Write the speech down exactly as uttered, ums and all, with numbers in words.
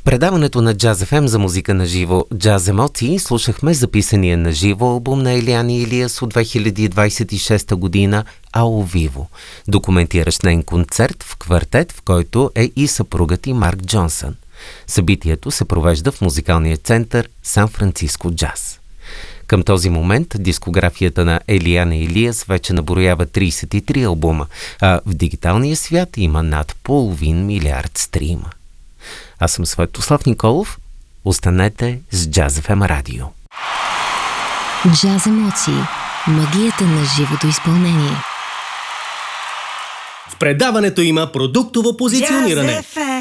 В предаването на Джаз еф ем за музика на живо Джаз емоции слушахме записания на живо албум на Елияна Илиас от две хиляди двадесет и шеста година «Ао Виво», документиращ нейн концерт в квартет, в който е и съпругът и Марк Джонсън. Събитието се провежда в музикалния център Сан Франциско Джаз. Към този момент дискографията на Елияна Илиас вече наброява тридесет и три албума, а в дигиталния свят има над половин милиард стрима. Аз съм Светослав Николов. Останете с Джаз еф ем радио. Джаз емоции. Магията на живото изпълнение. В предаването има продуктово позициониране.